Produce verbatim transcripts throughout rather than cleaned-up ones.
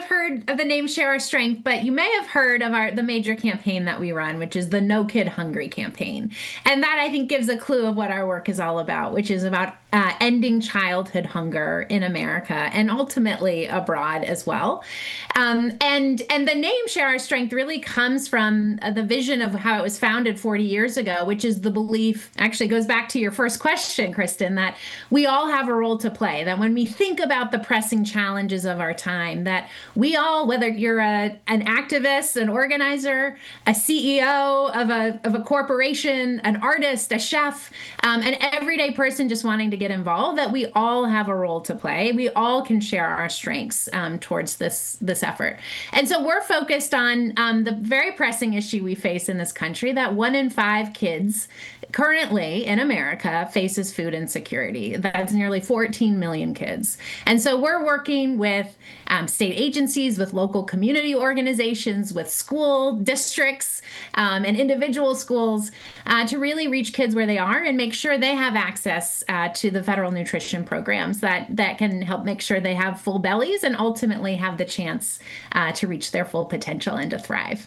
have heard of the name Share Our Strength, but you may have heard of our the major campaign that we run, which is the No Kid Hungry campaign. And that, I think, gives a clue of what our work is all about, which is about uh, ending childhood hunger in America and ultimately abroad as well. Um, and and the name Share Our Strength really comes from uh, the vision of how it was founded forty years ago, which is the belief, actually goes back to your first question, Kristen, that we all have a role to play, that when we think about the pressing challenges of our time, that we all, whether you're a, an activist, an organizer, a C E O of a, of a corporation, an artist, a chef, um, an everyday person just wanting to get involved, that we all have a role to play. We all can share our strengths um, towards this, this effort. And so we're focused on um, the very pressing issue we face in this country, that one in five kids currently in America faces food insecurity. That's nearly fourteen million kids. And so we're working with um, state agencies, with local community organizations, with school districts, um, and individual schools uh, to really reach kids where they are and make sure they have access uh, to the federal nutrition programs that, that can help make sure they have full bellies and ultimately have the chance uh, to reach their full potential and to thrive.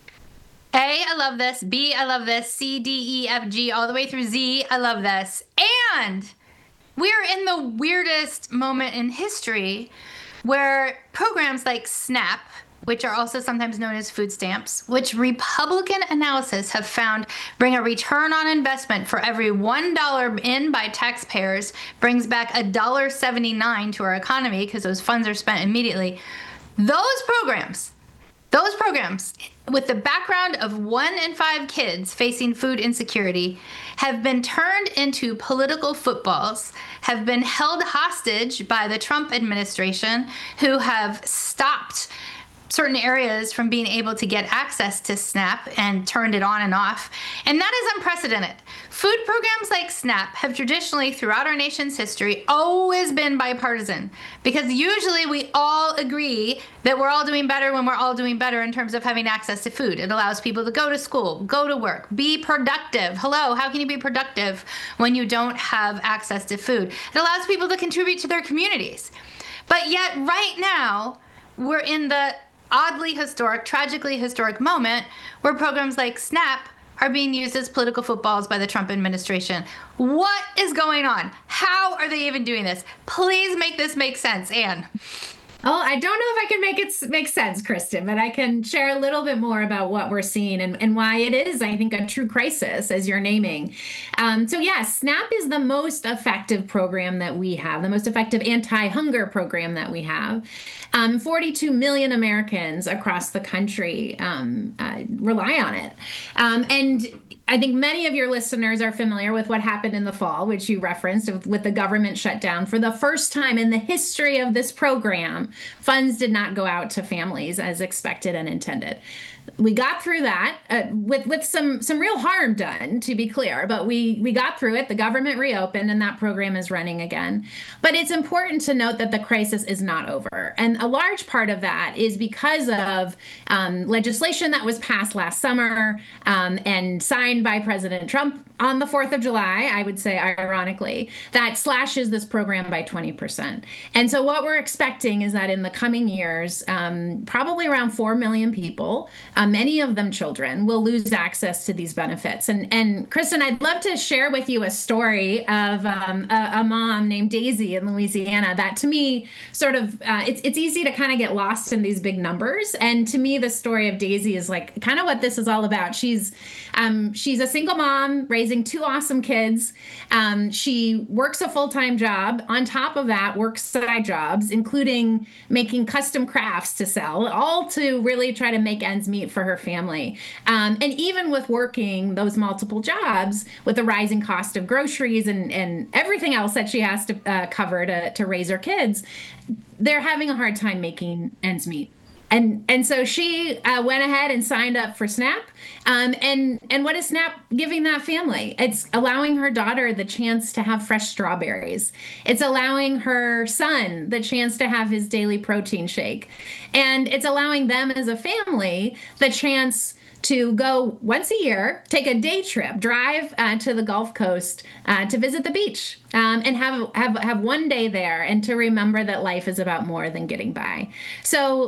A, I love this. B, I love this. C, D, E, F, G, all the way through Z, I love this. And we're in the weirdest moment in history where programs like SNAP, which are also sometimes known as food stamps, which Republican analysis have found bring a return on investment for every one dollar in by taxpayers, brings back one dollar and seventy-nine cents to our economy because those funds are spent immediately. Those programs, those programs, with the background of one in five kids facing food insecurity, have been turned into political footballs, have been held hostage by the Trump administration, who have stopped certain areas from being able to get access to SNAP and turned it on and off. And that is unprecedented. Food programs like SNAP have traditionally, throughout our nation's history, always been bipartisan, because usually we all agree that we're all doing better when we're all doing better in terms of having access to food. It allows people to go to school, go to work, be productive. Hello, how can you be productive when you don't have access to food? It allows people to contribute to their communities. But yet right now, we're in the oddly historic, tragically historic moment where programs like SNAP are being used as political footballs by the Trump administration. What is going on? How are they even doing this? Please make this make sense, Anne. Oh, I don't know if I can make it make sense, Kristen, but I can share a little bit more about what we're seeing and, and why it is, I think, a true crisis, as you're naming. Um, so yes, SNAP is the most effective program that we have, the most effective anti-hunger program that we have. Um, forty-two million Americans across the country um, uh, rely on it. Um, and I think many of your listeners are familiar with what happened in the fall, which you referenced with, with the government shutdown. For the first time in the history of this program, funds did not go out to families as expected and intended. We got through that uh, with with some some real harm done, to be clear, but we we got through it. The government reopened and that program is running again. But it's important to note that the crisis is not over. And a large part of that is because of um, legislation that was passed last summer um, and signed by President Trump on the fourth of July, I would say, ironically, that slashes this program by twenty percent. And so what we're expecting is that in the coming years, um, probably around four million people, uh, many of them children, will lose access to these benefits. And, and Kristen, I'd love to share with you a story of um, a, a mom named Daisy in Louisiana that, to me, sort of, uh, it's, it's easy to kind of get lost in these big numbers. And to me, the story of Daisy is like kind of what this is all about. She's um, she's a single mom raising two awesome kids. Um, she works a full-time job. On top of that, works side jobs, including making custom crafts to sell, all to really try to make ends meet for her family. Um, and even with working those multiple jobs, with the rising cost of groceries and, and everything else that she has to uh, cover to, to raise her kids, they're having a hard time making ends meet. And and so she uh, went ahead and signed up for SNAP. Um, and, and what is SNAP giving that family? It's allowing her daughter the chance to have fresh strawberries. It's allowing her son the chance to have his daily protein shake. And it's allowing them as a family the chance to go once a year, take a day trip, drive uh, to the Gulf Coast uh, to visit the beach um, and have, have have one day there and to remember that life is about more than getting by. So